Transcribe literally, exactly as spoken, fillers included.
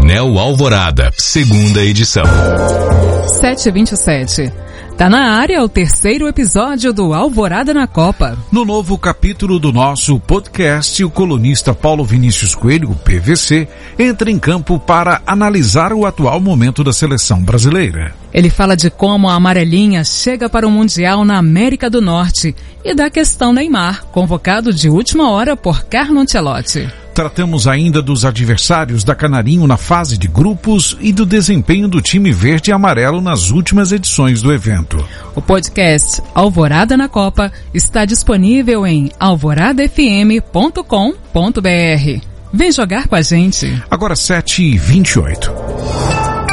Painel Alvorada, segunda edição. sete e vinte e sete. Tá na área o terceiro episódio do Alvorada na Copa. No novo capítulo do nosso podcast, o colunista Paulo Vinícius Coelho, P V C, entra em campo para analisar o atual momento da seleção brasileira. Ele fala de como a amarelinha chega para o Mundial na América do Norte e da questão Neymar, convocado de última hora por Carlo Ancelotti. Tratamos ainda dos adversários da Canarinho na fase de grupos e do desempenho do time verde e amarelo nas últimas edições do evento. O podcast Alvorada na Copa está disponível em alvorada f m ponto com ponto b r. Vem jogar com a gente. Agora sete e vinte e oito.